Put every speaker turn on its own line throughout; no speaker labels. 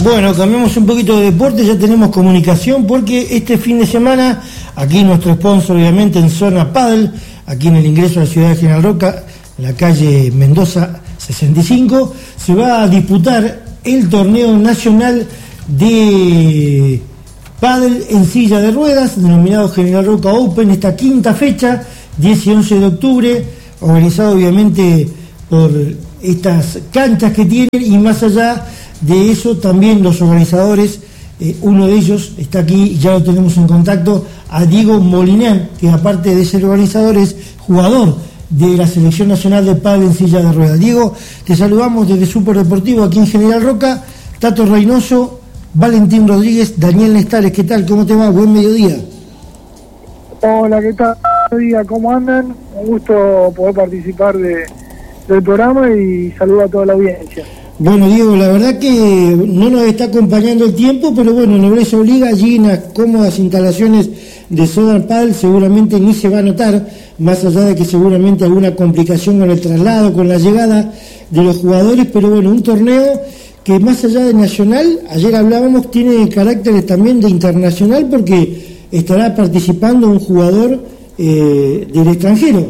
Bueno, cambiamos un poquito de deporte, ya tenemos comunicación porque este fin de semana, aquí nuestro sponsor obviamente en Zona Padel, aquí en el ingreso a la ciudad de General Roca, en la calle Mendoza 65, se va a disputar el torneo nacional de pádel en silla de ruedas, denominado General Roca Open, esta quinta fecha, 10 y 11 de octubre, organizado obviamente por estas canchas que tienen, y más allá de eso también los organizadores, uno de ellos está aquí, ya lo tenemos en contacto, a Diego Molinán, que aparte de ser organizador es jugador de la Selección Nacional de Pádel en silla de ruedas. Diego, te saludamos desde Super Deportivo aquí en General Roca. Tato Reynoso, Valentín Rodríguez, Daniel Nestares, ¿qué tal? ¿Cómo te va? Buen mediodía.
Hola, ¿qué tal? Buen día, ¿cómo andan? Un gusto poder participar del programa y saludo a toda la audiencia.
Bueno, Diego, la verdad que no nos está acompañando el tiempo, pero bueno, Nobleza obliga, allí en las cómodas instalaciones de Zona Padel seguramente ni se va a notar, más allá de que seguramente alguna complicación con el traslado, con la llegada de los jugadores, pero bueno, un torneo que más allá de nacional, ayer hablábamos, tiene carácter también de internacional porque estará participando un jugador del extranjero.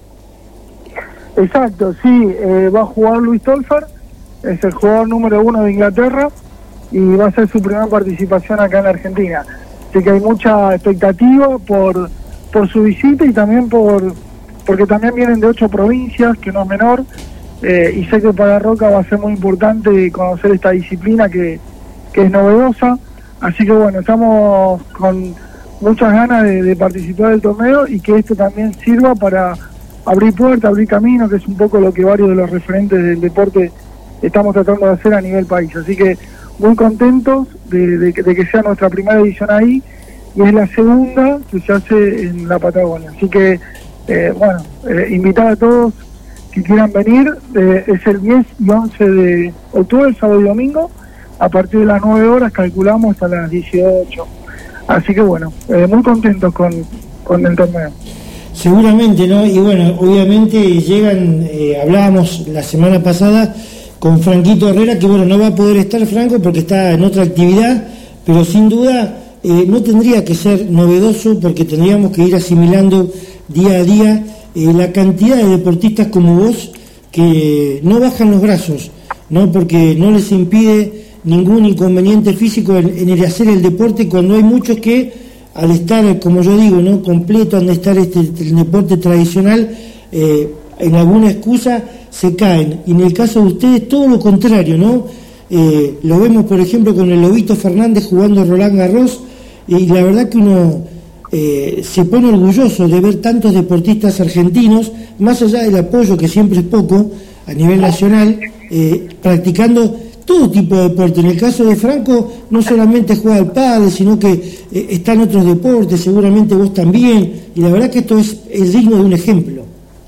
Exacto, sí, va a jugar Luis Tolfer, es el jugador número 1 de Inglaterra y va a ser su primera participación acá en la Argentina. Así que hay mucha expectativa por su visita y también porque también vienen de 8 provincias, que no es menor, y sé que para Roca va a ser muy importante conocer esta disciplina que es novedosa. Así que bueno, estamos con muchas ganas de participar del torneo y que esto también sirva para abrir puertas, abrir caminos, que es un poco lo que varios de los referentes del deporte estamos tratando de hacer a nivel país. Así que muy contentos de que sea nuestra primera edición ahí, y es la segunda que se hace en la Patagonia. Así que, invitar a todos que quieran venir, es el 10 y 11 de octubre, sábado y domingo, a partir de las 9 horas, calculamos hasta las 18. Así que bueno, muy contentos con el torneo.
Seguramente, ¿no? Y bueno, obviamente llegan, hablábamos la semana pasada con Franquito Herrera, que bueno, no va a poder estar Franco porque está en otra actividad, pero sin duda no tendría que ser novedoso porque tendríamos que ir asimilando día a día la cantidad de deportistas como vos que no bajan los brazos, ¿no? Porque no les impide ningún inconveniente físico en el hacer el deporte, cuando hay muchos que al estar, como yo digo, ¿no?, completo, al estar el deporte tradicional, en alguna excusa se caen, y en el caso de ustedes todo lo contrario, ¿no? Lo vemos por ejemplo con el Lobito Fernández jugando Roland Garros, y la verdad que uno se pone orgulloso de ver tantos deportistas argentinos, más allá del apoyo que siempre es poco a nivel nacional, practicando todo tipo de deporte. En el caso de Franco no solamente juega al pádel, sino que está en otros deportes, seguramente vos también, y la verdad que esto es digno de un ejemplo.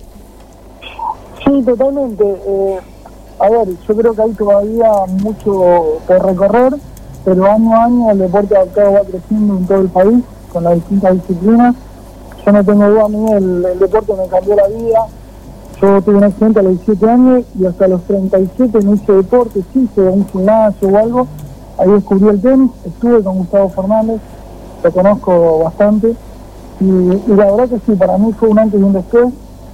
Sí, totalmente. A ver, yo creo que hay todavía mucho por recorrer, pero año a año el deporte adaptado va creciendo en todo el país, con las distintas disciplinas. Yo no tengo duda, a mí el deporte me cambió la vida. Yo tuve un accidente a los 17 años y hasta los 37 no hice deporte, sí hice un gimnasio o algo. Ahí descubrí el tenis, estuve con Gustavo Fernández, lo conozco bastante, y la verdad que sí, para mí fue un antes y un después.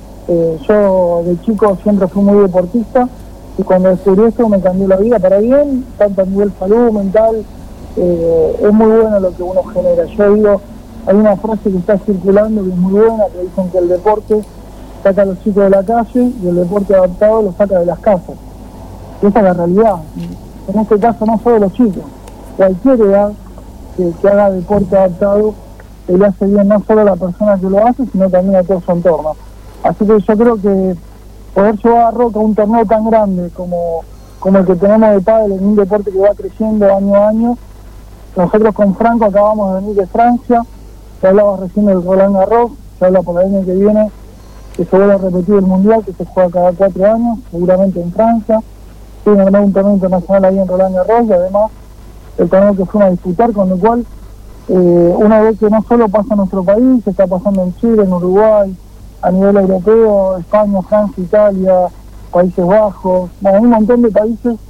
Yo de chico siempre fui muy deportista, y cuando descubrí esto me cambió la vida para bien, tanto a nivel salud, mental. Es muy bueno lo que uno genera. Yo digo, hay una frase que está circulando que es muy buena, que dicen que el deporte saca a los chicos de la calle y el deporte adaptado los saca de las casas. Y esa es la realidad. En este caso no solo los chicos, cualquier edad que haga deporte adaptado le hace bien no solo a la persona que lo hace, sino también a todo su entorno. Así que yo creo que poder llevar a Roca un torneo tan grande como el que tenemos de pádel, en un deporte que va creciendo año a año. Nosotros con Franco acabamos de venir de Francia, se hablaba recién del Roland Garros, se habla por el año que viene que se vuelve a repetir el Mundial, que se juega cada 4 años, seguramente en Francia. Tiene ganado un torneo internacional ahí en Roland Garros, y además el torneo que fuimos a disputar, con lo cual uno ve que no solo pasa en nuestro país, está pasando en Chile, en Uruguay, a nivel europeo, España, Francia, Italia, Países Bajos, bueno, hay un montón de países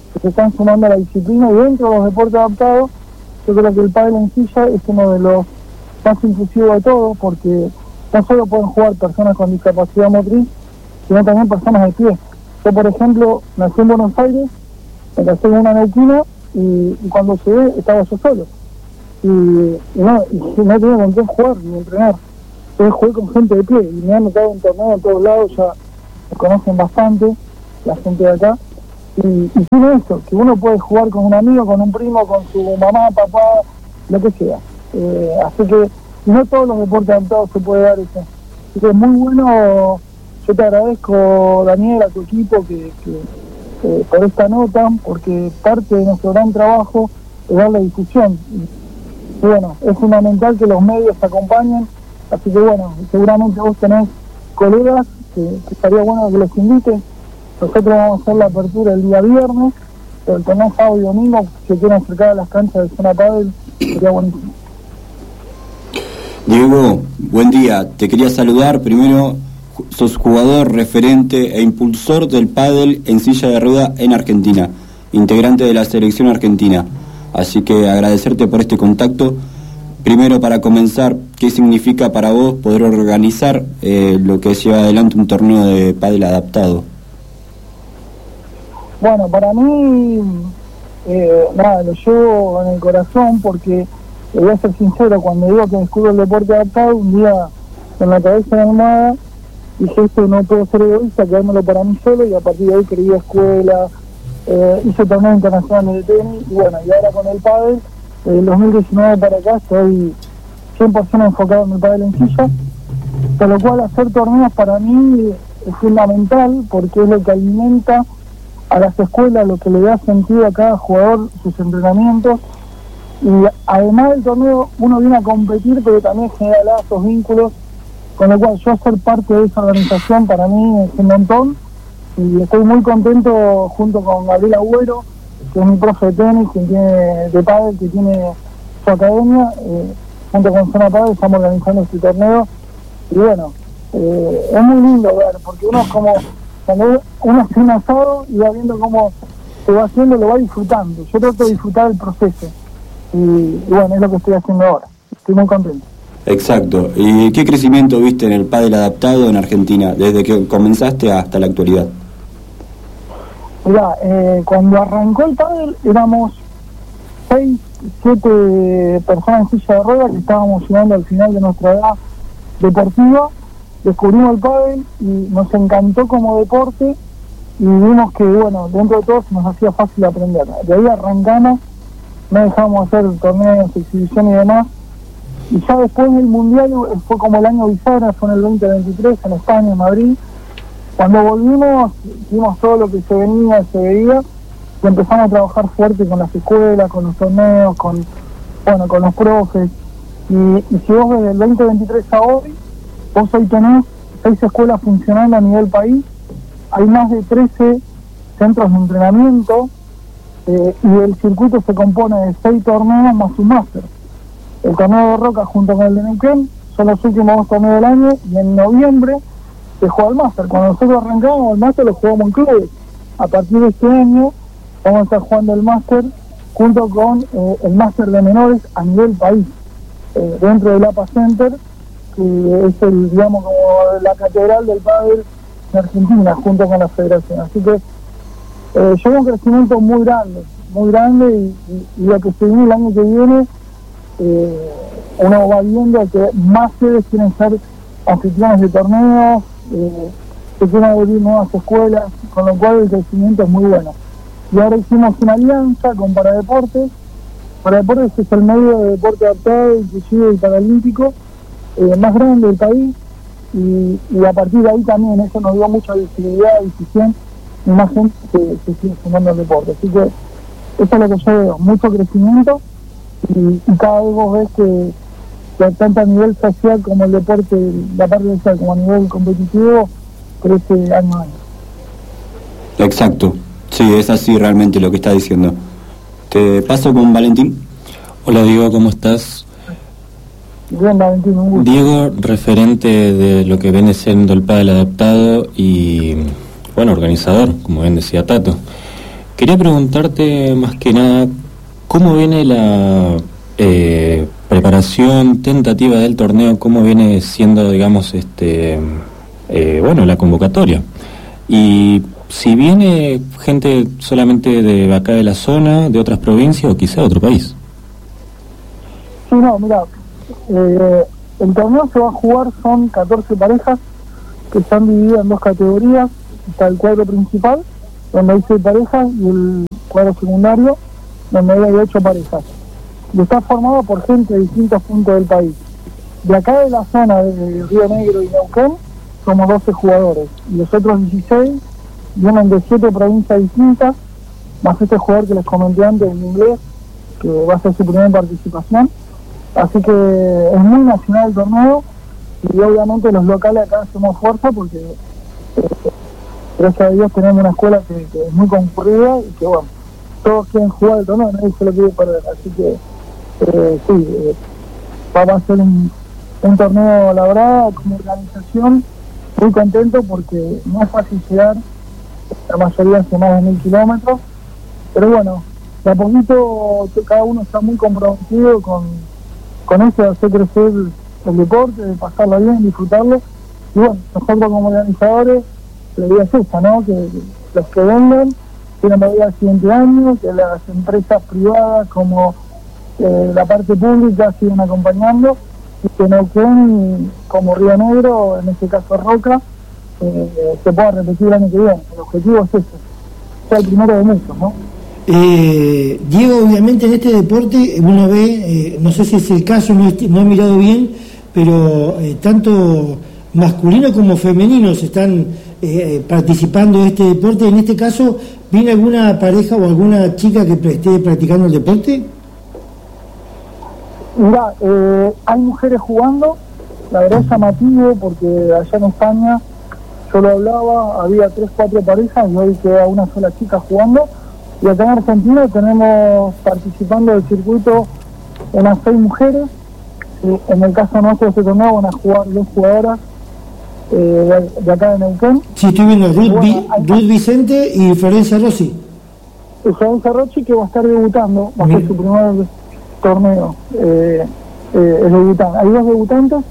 que se están sumando a la disciplina, y dentro de los deportes adaptados, yo creo que el pádel en silla es uno de los más inclusivos de todos, porque no solo pueden jugar personas con discapacidad motriz, sino también personas de pie. Yo, por ejemplo, nací en Buenos Aires, me casé en una neuquina, y cuando llegué estaba yo solo. Y no tenía con quién jugar ni entrenar. Entonces jugué con gente de pie, y me han notado en torneo en todos lados, ya me conocen bastante, la gente de acá. Y tiene eso, que uno puede jugar con un amigo, con un primo, con su mamá, papá, lo que sea. Así que no todos los deportes adaptados se puede dar eso. Así que es muy bueno. Yo te agradezco, Daniel, a tu equipo que por esta nota, porque parte de nuestro gran trabajo es dar la difusión. Y bueno, es fundamental que los medios acompañen, así que bueno, seguramente vos tenés colegas que estaría bueno que los invites. Nosotros vamos a hacer la apertura el día viernes, pero el torneo sábado y domingo, que quieren acercar a las canchas de Zona Pádel, sería buenísimo.
Diego, buen día. Te quería saludar. Primero, sos jugador, referente e impulsor del pádel en silla de rueda en Argentina, integrante de la selección argentina. Así que agradecerte por este contacto. Primero, para comenzar, ¿qué significa para vos poder organizar lo que lleva adelante un torneo de pádel adaptado?
Bueno, para mí, lo llevo en el corazón, porque voy a ser sincero, cuando digo que descubro el deporte adaptado, un día con la cabeza en la almohada dije, esto no puedo ser egoísta, quedármelo para mí solo, y a partir de ahí creí escuela, hice torneos internacionales de tenis, y bueno, y ahora con el pádel, del 2019 para acá estoy 100% enfocado en el pádel en silla, por lo cual hacer torneos para mí es fundamental, porque es lo que alimenta a las escuelas, lo que le da sentido a cada jugador, sus entrenamientos, y además del torneo uno viene a competir, pero también genera lazos, vínculos, con lo cual yo ser parte de esa organización para mí es un montón, y estoy muy contento junto con Gabriel Agüero, que es mi profe de tenis, de pádel, que tiene su academia, junto con Zona Pádel estamos organizando este torneo, y bueno, es muy lindo ver, porque uno es como, cuando uno hace un asado y va viendo cómo se va haciendo, lo va disfrutando. Yo trato de disfrutar el proceso, y bueno, es lo que estoy haciendo ahora, estoy muy contento.
Exacto. ¿Y qué crecimiento viste en el pádel adaptado en Argentina, desde que comenzaste hasta la actualidad?
Mirá, cuando arrancó el pádel éramos 6, 7 personas en silla de ruedas que estábamos llegando al final de nuestra edad deportiva. Descubrimos el pádel y nos encantó como deporte, y vimos que, bueno, dentro de todo se nos hacía fácil aprender. De ahí arrancamos, no dejamos hacer torneos, exhibición y demás, y ya después del Mundial fue como el año bisagra, fue en el 2023 en España, en Madrid. Cuando volvimos, vimos todo lo que se venía, se veía, y empezamos a trabajar fuerte con las escuelas, con los torneos, con los profes, y si vos desde el 2023 a hoy, vos hoy tenés 6 escuelas funcionando a nivel país, hay más de 13 centros de entrenamiento, y el circuito se compone de 6 torneos más un máster. El torneo de Roca junto con el de Neuquén son los últimos 2 torneos del año, y en noviembre se juega el máster. Cuando nosotros arrancamos el máster lo jugamos en clubes. A partir de este año vamos a estar jugando el máster junto con el máster de menores a nivel país, dentro del APA Center, que es el, digamos, como la catedral del pádel de Argentina, junto con la federación. Así que lleva un crecimiento muy grande, y lo que se viene el año que viene, uno va viendo que más sedes quieren ser anfitriones de torneos, que quieren abrir nuevas escuelas, con lo cual el crecimiento es muy bueno. Y ahora hicimos una alianza con Paradeportes. Paradeportes es el medio de deporte adaptado, inclusive y paralímpico, más grande del país, y a partir de ahí también eso nos dio mucha visibilidad, difusión, y más gente que sigue sumando al deporte. Así que eso es lo que yo veo, mucho crecimiento, y cada vez vos ves que tanto a nivel social como el deporte, la parte social como a nivel competitivo, crece año a año.
Exacto, sí, es así realmente lo que está diciendo. Te paso con Valentín.
Hola Diego, ¿cómo estás?
Bien, Valentín, un gusto.
Diego, referente de lo que viene siendo el pádel adaptado y, bueno, organizador, como bien decía Tato. Quería preguntarte más que nada, ¿cómo viene la preparación tentativa del torneo? ¿Cómo viene siendo, digamos, la convocatoria? Y si viene gente solamente de acá de la zona, de otras provincias o quizá de otro país.
Sí, no, mira, el torneo se va a jugar, son 14 parejas que están divididas en dos categorías. Está el cuadro principal, donde hay 6 parejas, y el cuadro secundario, donde hay 8 parejas. Y está formado por gente de distintos puntos del país. De acá de la zona de Río Negro y Neuquén, somos 12 jugadores, y los otros 16 vienen de 7 provincias distintas, más este jugador que les comenté antes en inglés, que va a ser su primera participación. Así que es muy nacional el torneo, y obviamente los locales acá hacemos fuerza porque gracias a Dios tenemos una escuela que es muy concurrida y que bueno, todos quieren jugar el torneo, nadie se lo quiere perder. Así que va a ser un torneo, la verdad, como organización muy contento porque no es fácil llegar, la mayoría hace más de 1000 kilómetros, pero bueno, de a poquito cada uno está muy comprometido con eso de hacer crecer el deporte, de pasarlo bien, disfrutarlo. Y bueno, nosotros como organizadores, la idea es esta, ¿no? Que los que vengan tienen la vida del siguiente año, que las empresas privadas como la parte pública sigan acompañando, y que Neuquén, como Río Negro, en este caso Roca, se pueda repetir el año que viene. El objetivo es ese, sea el primero de muchos, ¿no?
Diego, obviamente en este deporte uno ve, no sé si es el caso, no he mirado bien, pero tanto masculinos como femeninos están participando de este deporte. En este caso, ¿viene alguna pareja o alguna chica que esté practicando el deporte?
Mirá, hay mujeres jugando, la verdad es llamativo porque allá en España, yo lo hablaba, había 3-4 parejas y hoy queda una sola chica jugando. Y acá en Argentina tenemos participando del circuito unas 6 mujeres. En el caso nuestro de este torneo van a jugar 2 jugadoras de acá de Neuquén.
Sí, estoy viendo Ruth Vicente y Florencia Rossi.
Y Florencia Rossi, que va a estar debutando, va a ser su primer torneo, es debutante. Hay 2 debutantes,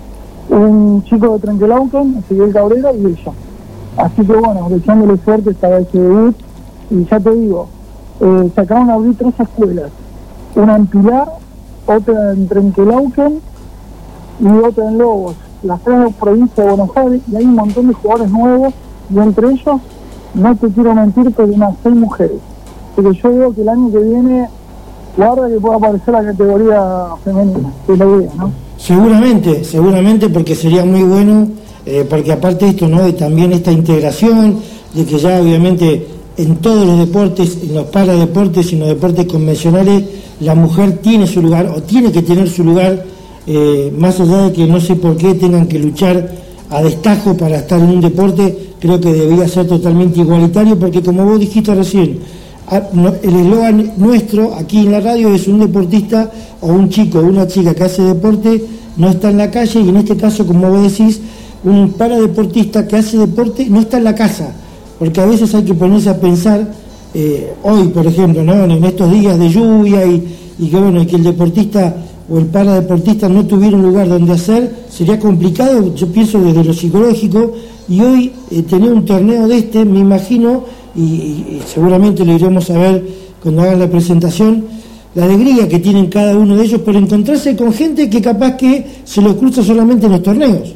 un chico de Trenquelauquen, Ezequiel Cabrera, y ella. Así que bueno, deseándole suerte esta vez que debut. Y ya te digo, se acaban de abrir 3 escuelas, una en Pilar, otra en Trenquelauquen y otra en Lobos, las 3 provincias de Buenos Aires, y hay un montón de jugadores nuevos, y entre ellos, no te quiero mentir, pero unas 6 mujeres. Porque yo digo que el año que viene, guarda que pueda aparecer la categoría femenina, que es la idea, ¿no?
Seguramente, porque sería muy bueno, porque aparte de esto, ¿no? Y también esta integración, de que ya obviamente en todos los deportes, en los paradeportes y en los deportes convencionales, la mujer tiene su lugar, o tiene que tener su lugar, más allá de que no sé por qué tengan que luchar a destajo para estar en un deporte. Creo que debería ser totalmente igualitario, porque como vos dijiste recién, el eslogan nuestro aquí en la radio es: un deportista o un chico o una chica que hace deporte no está en la calle, y en este caso, como vos decís, un paradeportista que hace deporte no está en la casa. Porque a veces hay que ponerse a pensar, hoy por ejemplo, ¿no? En estos días de lluvia y que bueno, y que el deportista o el paradeportista no tuviera un lugar donde hacer, sería complicado, yo pienso desde lo psicológico. Y hoy tener un torneo de este, me imagino, y seguramente lo iremos a ver cuando hagan la presentación, la alegría que tienen cada uno de ellos por encontrarse con gente que capaz que se los cruza solamente en los torneos.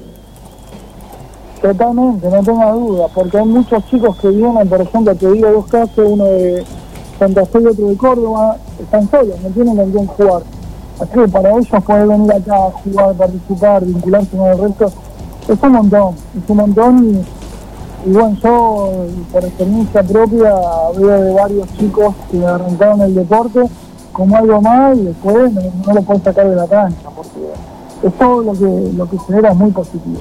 Totalmente, no tenga duda, porque hay muchos chicos que vienen, por ejemplo, te digo 2 casos, uno de Santa Fe y otro de Córdoba, están solos, no tienen con quién jugar. Así que para ellos poder venir acá a jugar, participar, vincularse con el resto, es un montón, y bueno, yo por experiencia propia veo de varios chicos que arrancaron el deporte como algo más y después no lo pueden sacar de la cancha, porque es todo lo que genera es muy positivo.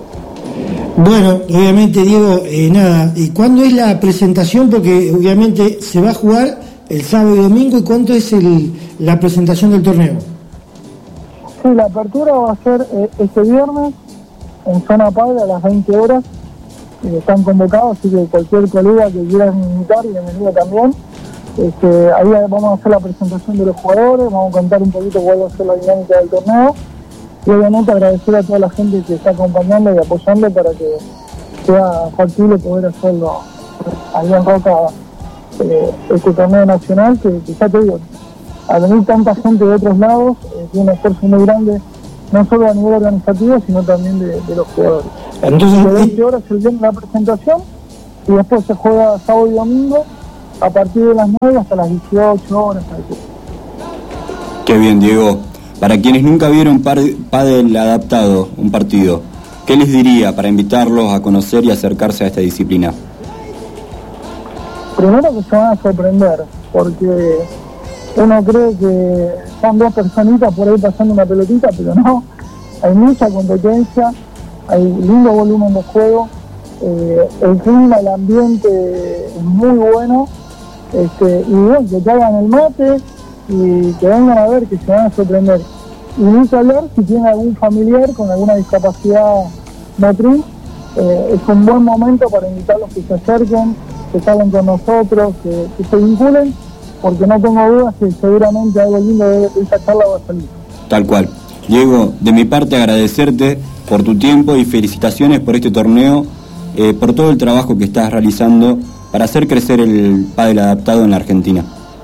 Bueno, obviamente, Diego, ¿y cuándo es la presentación? Porque obviamente se va a jugar el sábado y domingo, ¿y cuánto es la presentación del torneo?
Sí, la apertura va a ser este viernes en Zona Padre a las 20 horas. están convocados, así que cualquier colega que quiera invitar, bienvenido también. Ahí vamos a hacer la presentación de los jugadores, vamos a contar un poquito cuál va a ser la dinámica del torneo y obviamente agradecer a toda la gente que está acompañando y apoyando para que sea factible poder hacerlo ahí en Roca, este torneo nacional, que ya te digo, al venir tanta gente de otros lados, tiene un esfuerzo muy grande, no solo a nivel organizativo, sino también de los jugadores.
Entonces,
de 20 horas se viene la presentación y después se juega sábado y domingo a partir de las 9 hasta las 18 horas.
Qué bien, Diego. Para quienes nunca vieron pádel adaptado, un partido, ¿qué les diría para invitarlos a conocer y acercarse a esta disciplina?
Primero que se van a sorprender, porque uno cree que son dos personitas por ahí pasando una pelotita, pero no, hay mucha competencia, hay lindo volumen de juego, el clima, el ambiente es muy bueno, y bueno, que traigan el mate y que vengan a ver, que se van a sorprender. Y ni que hablar si tienen algún familiar con alguna discapacidad motriz, es un buen momento para invitarlos que se acerquen, que salgan con nosotros, que se vinculen, porque no tengo dudas que seguramente algo lindo de esta charla va a salir.
Tal cual. Diego, de mi parte agradecerte por tu tiempo y felicitaciones por este torneo, por todo el trabajo que estás realizando para hacer crecer el pádel adaptado en la Argentina.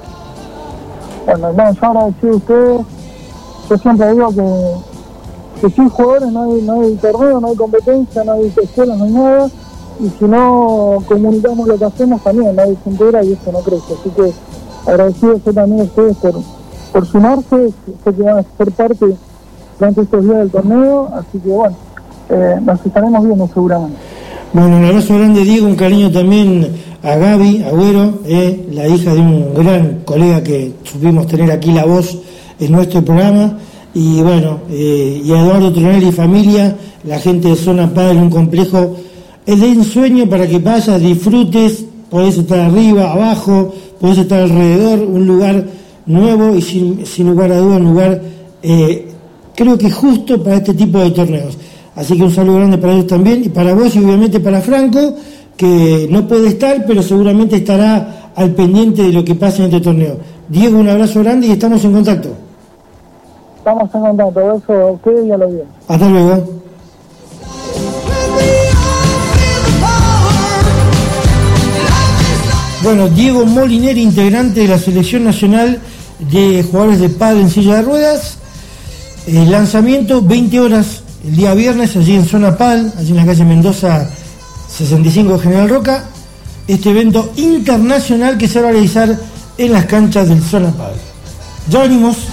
Bueno, yo agradecido a ustedes. Yo siempre digo que sin jugadores no hay torneo, no hay competencia, no hay escuela, no hay nada, y si no comunicamos lo que hacemos también nadie se entera y eso no crece. Así que agradecido yo también a ustedes por sumarse, sé que van a ser parte durante estos días del torneo, así que bueno, nos estaremos viendo seguramente.
Bueno, un abrazo grande, Diego, un cariño también a Gaby Agüero, la hija de un gran colega que supimos tener aquí la voz en nuestro programa, y bueno, y a Eduardo Tronelli y familia, la gente de Zona Pádel, un complejo es de ensueño para que vayas, disfrutes, podés estar arriba, abajo, podés estar alrededor, un lugar nuevo y sin lugar a duda un lugar creo que justo para este tipo de torneos. Así que un saludo grande para ellos también, y para vos y obviamente para Franco, que no puede estar, pero seguramente estará al pendiente de lo que pasa en este torneo. Diego, un abrazo grande y estamos en contacto.
Estamos en contacto, eso a ustedes y a los bien.
Hasta luego. Bueno, Diego Molineri, integrante de la Selección Nacional de Jugadores de Pádel en Silla de Ruedas. El lanzamiento, 20 horas el día viernes, allí en Zona Pádel, allí en la calle Mendoza 65 General Roca. Este evento internacional que se va a realizar en las canchas del Zona Pádel. Ya venimos.